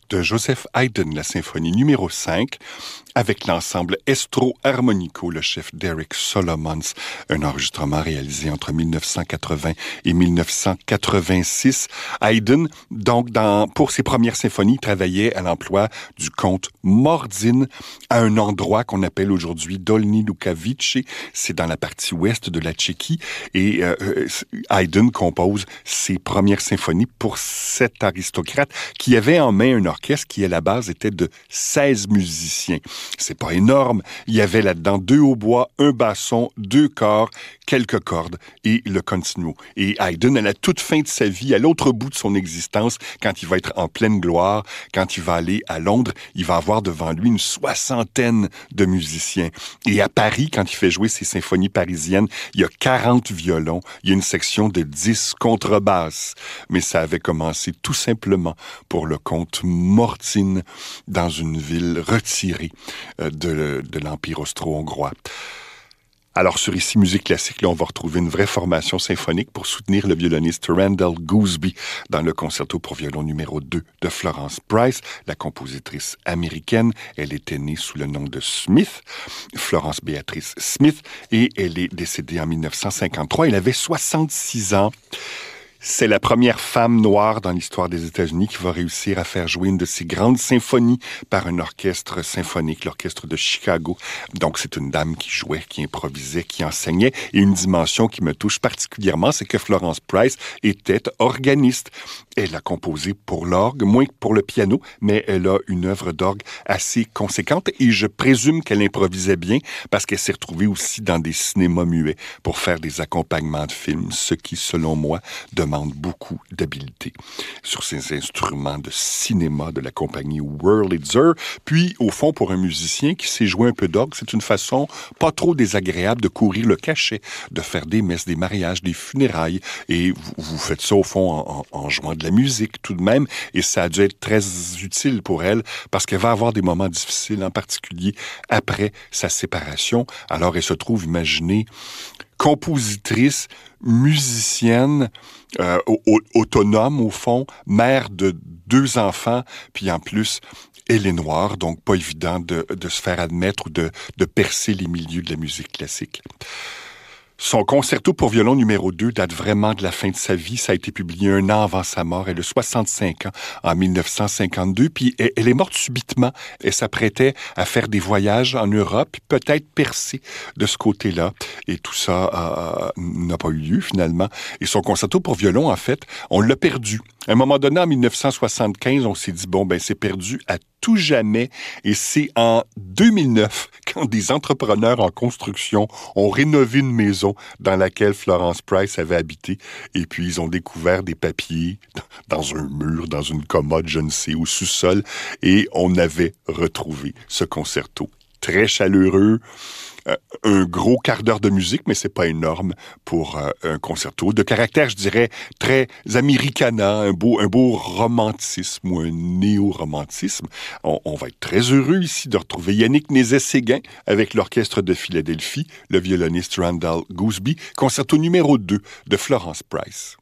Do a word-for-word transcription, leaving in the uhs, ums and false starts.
de Joseph Haydn, la symphonie numéro cinq, avec l'ensemble Estro Harmonico, le chef Derek Solomons, un enregistrement réalisé entre dix-neuf cent quatre-vingts et dix-neuf cent quatre-vingt-six. Haydn, donc, dans, pour ses premières symphonies, travaillait à l'emploi du comte Mordin à un endroit qu'on appelle aujourd'hui Dolní Lukavice. C'est dans la partie ouest de la Tchéquie et euh, Haydn compose ses premières symphonies pour cet aristocrate qui avait en main un orchestre qui, à la base, était de seize musiciens. C'est pas énorme. Il y avait là-dedans deux hautbois, un basson, deux corps, quelques cordes et le continuo. Et Haydn, à la toute fin de sa vie, à l'autre bout de son existence, quand il va être en pleine gloire, quand il va aller à Londres, il va avoir devant lui une soixantaine de musiciens. Et à Paris, quand il fait jouer ses symphonies parisiennes, il y a quarante violons, il y a une section de dix contrebasses. Mais ça avait commencé tout simplement pour le comte Mordin dans une ville retirée de, de l'Empire austro-hongrois. Alors, sur Ici Musique Classique, là, on va retrouver une vraie formation symphonique pour soutenir le violoniste Randall Gooseby dans le concerto pour violon numéro deux de Florence Price, la compositrice américaine. Elle était née sous le nom de Smith, Florence Beatrice Smith, et elle est décédée en dix-neuf cent cinquante-trois. Elle avait soixante-six ans. C'est la première femme noire dans l'histoire des États-Unis qui va réussir à faire jouer une de ses grandes symphonies par un orchestre symphonique, l'orchestre de Chicago. Donc, c'est une dame qui jouait, qui improvisait, qui enseignait. Et une dimension qui me touche particulièrement, c'est que Florence Price était organiste. Elle a composé pour l'orgue, moins que pour le piano, mais elle a une œuvre d'orgue assez conséquente. Et je présume qu'elle improvisait bien parce qu'elle s'est retrouvée aussi dans des cinémas muets pour faire des accompagnements de films, ce qui, selon moi, demande beaucoup d'habileté sur ces instruments de cinéma de la compagnie Wurlitzer. Puis, au fond, pour un musicien qui sait jouer un peu d'orgue, c'est une façon pas trop désagréable de courir le cachet, de faire des messes, des mariages, des funérailles. Et vous, vous faites ça, au fond, en, en, en jouant de la musique tout de même. Et ça a dû être très utile pour elle parce qu'elle va avoir des moments difficiles, en particulier après sa séparation. Alors, elle se trouve, imaginez, compositrice, musicienne, euh, autonome au fond, mère de deux enfants, puis en plus, elle est noire, donc pas évident de, de se faire admettre ou de, de percer les milieux de la musique classique. Son concerto pour violon numéro deux date vraiment de la fin de sa vie. Ça a été publié un an avant sa mort. Elle a soixante-cinq ans en dix-neuf cent cinquante-deux. Puis elle est morte subitement. Elle s'apprêtait à faire des voyages en Europe, puis peut-être percer de ce côté-là. Et tout ça euh, n'a pas eu lieu finalement. Et son concerto pour violon, en fait, on l'a perdu. À un moment donné, en dix-neuf cent soixante-quinze, on s'est dit, bon, ben c'est perdu à tout jamais. Et c'est en deux mille neuf, quand des entrepreneurs en construction ont rénové une maison dans laquelle Florence Price avait habité. Et puis, ils ont découvert des papiers dans un mur, dans une commode, je ne sais, au sous-sol. Et on avait retrouvé ce concerto très chaleureux. Euh, un gros quart d'heure de musique, mais c'est pas énorme pour euh, un concerto. De caractère, je dirais, très americana, un beau, un beau romantisme ou un néo-romantisme. On, on va être très heureux ici de retrouver Yannick Nézet-Séguin avec l'Orchestre de Philadelphie, le violoniste Randall Gooseby, concerto numéro deux de Florence Price.